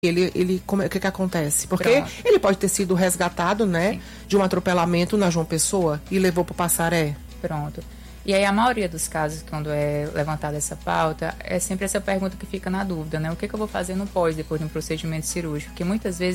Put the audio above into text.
O que acontece? Porque Pronto. ele pode ter sido resgatado, né, Sim. de um atropelamento na João Pessoa e levou para o Passaré. Pronto. E aí a maioria dos casos, quando é levantada essa pauta, é sempre essa pergunta que fica na dúvida, né? O que eu vou fazer no pós, depois de um procedimento cirúrgico? Porque muitas vezes